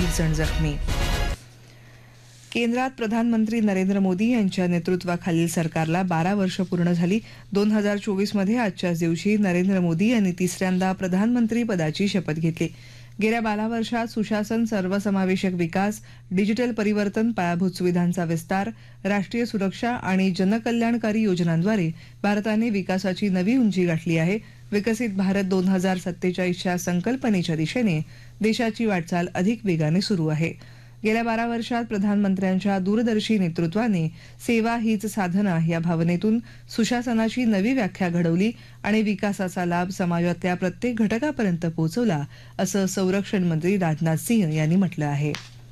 जण जखमी. केंद्रात प्रधानमंत्री नरेंद्र मोदी यांच्या नेतृत्वाखालील सरकारला 12 वर्ष पूर्ण झाली. 2024 मध्ये आजच्याच दिवशी नरेंद्र मोदी यांनी तिसऱ्यांदा प्रधानमंत्री पदाची शपथ घेतली. गेल्या 12 वर्षात सुशासन, सर्वसमावेशक विकास, डिजिटल परिवर्तन, पायाभूत सुविधांचा विस्तार, राष्ट्रीय सुरक्षा आणि जनकल्याणकारी योजनांद्वारे भारताने विकासाची नवी उंची गाठली आहे. विकसित भारत 2047च्या संकल्पनेच्या दिशेने देशाची वाटचाल अधिक वेगाने सुरू आहे. गेल्या 12 वर्षात प्रधानमंत्र्यांच्या दूरदर्शी नेतृत्वाने सेवा हीच साधना या भावनेतून सुशासनाची नवी व्याख्या घडवली आणि विकासाचा लाभ समाजातल्या प्रत्येक घटकापर्यंत पोहोचवला, असं संरक्षण मंत्री राजनाथ सिंह यांनी म्हटलं आहे.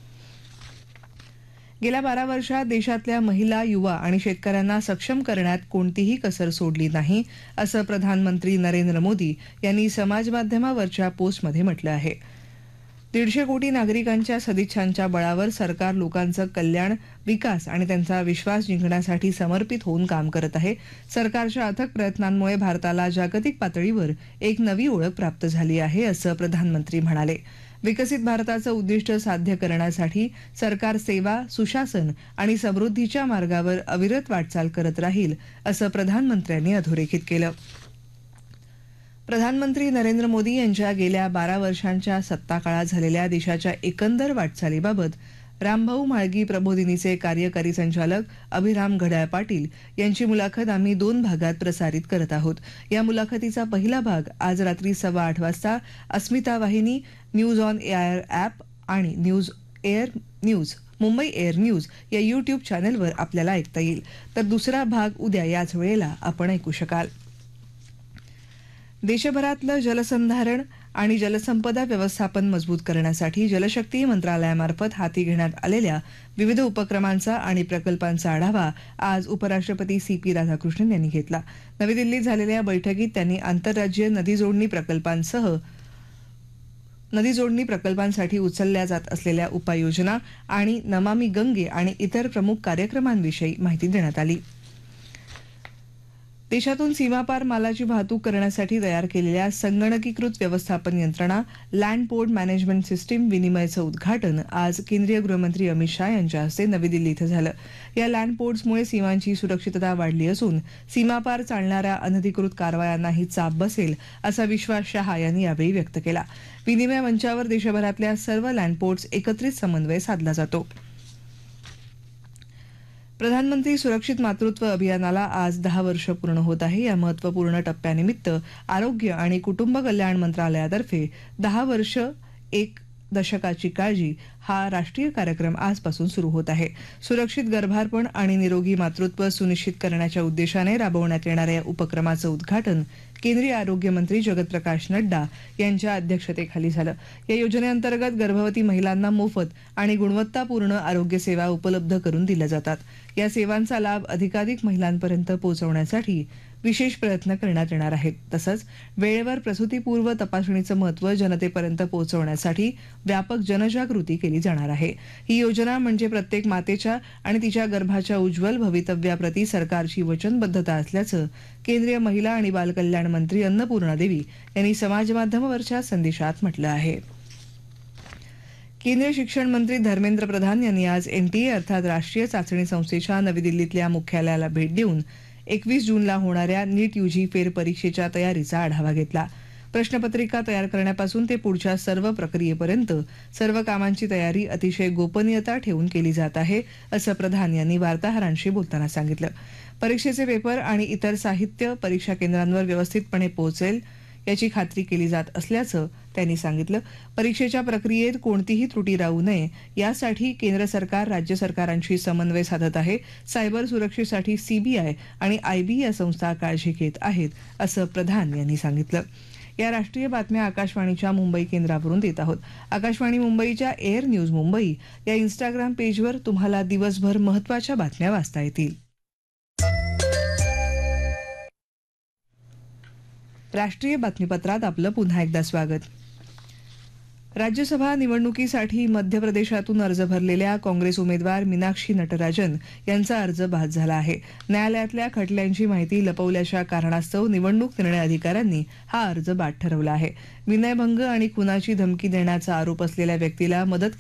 गेल्या 12 वर्षात देशातल्या महिला, युवा आणि शेतकऱ्यांना सक्षम करण्यात कोणतीही कसर सोडली नाही, असं प्रधानमंत्री नरेंद्र मोदी यांनी समाजमाध्यमावरच्या पोस्टमध्ये म्हटलं आहे. 150 कोटी नागरिकांच्या सदिच्छांच्या बळावर सरकार लोकांचं कल्याण, विकास आणि त्यांचा विश्वास जिंकण्यासाठी समर्पित होऊन काम करत आहे. सरकारच्या अथक प्रयत्नांमुळे भारताला जागतिक पातळीवर एक नवी ओळख प्राप्त झाली आहे, असं प्रधानमंत्री म्हणाले. विकसित भारताचं उद्दिष्ट साध्य करण्यासाठी सरकार सेवा, सुशासन आणि समृद्धीच्या मार्गावर अविरत वाटचाल करत राहील, असं प्रधानमंत्र्यांनी अधोरेखित केलं. प्रधानमंत्री नरेंद्र मोदी यांच्या गेल्या 12 वर्षांच्या सत्ताकाळात झालेल्या देशाच्या एकंदर वाटचालीबाबत रामभाऊ म्हाळगी प्रबोधिनीचे कार्यकारी संचालक अभिराम घड्याळ पाटील यांची मुलाखत आम्ही 2 भागात प्रसारित करत आहोत. या मुलाखतीचा पहिला भाग आज रात्री 8:15 वाजता अस्मिता वाहिनी, न्यूज ऑन एआयआर ॲप आणि मुंबई एअर न्यूज या यूट्यूब चॅनलवर आपल्याला ऐकता येईल. तर दुसरा भाग उद्या याच वेळेला आपण ऐकू शकाल. देशभरातलं जलसंधारण आणि जलसंपदा व्यवस्थापन मजबूत करण्यासाठी जलशक्ती मंत्रालयामार्फत हाती घेण्यात आलेल्या विविध उपक्रमांचा आणि प्रकल्पांचा आढावा आज उपराष्ट्रपती CP राधाकृष्णन यांनी घेतला. नवी दिल्लीत झालेल्या बैठकीत त्यांनी आंतरराज्यीय नदी जोडणी प्रकल्पांसाठी उचलल्या जात असलेल्या उपाययोजना आणि नमामि गंगे आणि इतर प्रमुख कार्यक्रमांविषयी माहिती देण्यात आली. देशातून सीमापार मालाची वाहतूक करण्यासाठी तयार केलेल्या संगणकीकृत व्यवस्थापन यंत्रणा लँड पोर्ट मॅनेजमेंट सिस्टीम विनिमयचं उद्घाटन आज केंद्रीय गृहमंत्री अमित शाह यांच्या हस्ते नवी दिल्ली इथं झालं. या लँड पोर्ट्समुळे सीमांची सुरक्षितता वाढली असून सीमापार चालणाऱ्या अनधिकृत कारवायांनाही चाप बसेल, असा विश्वास शाह यांनी यावेळी व्यक्त केला. विनिमय मंचावर देशभरातल्या सर्व लँड पोर्ट्स एकत्रित समन्वय साधला जातो. प्रधानमंत्री सुरक्षित मातृत्व अभियानाला आज 10 वर्ष पूर्ण होत आहे. या महत्त्वपूर्ण टप्प्यानिमित्त आरोग्य आणि कुटुंब कल्याण मंत्रालयातर्फे 10 वर्ष एक दशकाची काळजी हा राष्ट्रीय कार्यक्रम आजपासून सुरू होत आहे. सुरक्षित गर्भारपण आणि निरोगी मातृत्व सुनिश्चित करण्याच्या उद्देशाने राबवण्यात येणाऱ्या या उपक्रमाचं उद्घाटन केंद्रीय आरोग्य मंत्री जगत प्रकाश नड्डा यांच्या अध्यक्षतेखाली झालं. या योजनेअंतर्गत गर्भवती महिलांना मोफत आणि गुणवत्तापूर्ण आरोग्य सेवा उपलब्ध करून दिल्या जातात. या सेवांचा लाभ अधिकाधिक महिलांपर्यंत पोहोचवण्यासाठी विशेष प्रयत्न करण्यात येणार आहेत. तसंच वेळेवर प्रसूतीपूर्व तपासणीचं महत्त्व जनतेपर्यंत पोहोचवण्यासाठी व्यापक जनजागृती केली जाणार आहे. ही योजना म्हणजे प्रत्येक मातेच्या आणि तिच्या गर्भाच्या उज्ज्वल भवितव्याप्रती सरकारची वचनबद्धता असल्याचं केंद्रीय महिला आणि बालकल्याण मंत्री अन्नपूर्णा देवी यांनी समाजमाध्यमावरच्या संदेशात म्हटलं आहे. केंद्रीय शिक्षण मंत्री धर्मेंद्र प्रधान यांनी आज NTA अर्थात राष्ट्रीय चाचणी संस्थेच्या नवी दिल्लीतल्या मुख्यालयाला भेट देऊन 21 जूनला होणाऱ्या नीट UG फेरपरीक्षेच्या तयारीचा आढावा घेतला. प्रश्नपत्रिका तयार करण्यापासून ते पुढच्या सर्व प्रक्रियेपर्यंत सर्व कामांची तयारी अतिशय गोपनीयता ठेवून केली जात आहे, असं प्रधान यांनी वार्ताहरांशी बोलताना सांगितलं. परीक्षेचे पेपर आणि इतर साहित्य परीक्षा केंद्रांवर व्यवस्थितपणे पोहोचेल याची खात्री केली जात असल्याचं त्यांनी सांगितलं. परीक्षेच्या प्रक्रियेत कोणतीही त्रुटी राहू नये यासाठी केंद्र सरकार राज्य सरकारांशी समन्वय साधत आहे. सायबर सुरक्षेसाठी CBI आणि IB या संस्था काळजी घेत आहेत, असं प्रधान यांनी सांगितलं. या राष्ट्रीय बातम्या आकाशवाणीच्या मुंबई केंद्रावरून देत आहोत. आकाशवाणी मुंबईच्या एअर न्यूज मुंबई या इंस्टाग्राम पेजवर तुम्हाला दिवसभर महत्त्वाच्या बातम्या वाचता येतील. राष्ट्रीय बातमीपत्रात आपलं पुन्हा एकदा स्वागत. राज्यसभा निवडणुकीसाठी मध्य प्रदेशातून अर्ज भरलेल्या काँग्रेस उमेदवार मीनाक्षी नटराजन यांचा अर्ज बाद झाला आहे. न्यायालयातल्या खटल्यांची माहिती लपवल्याच्या कारणास्तव निवडणूक निर्णय अधिकाऱ्यांनी हा अर्ज बाद ठरवला आहे. विनयभंग आणि खुनाची धमकी देण्याचा आरोप असलेल्या व्यक्तीला मदत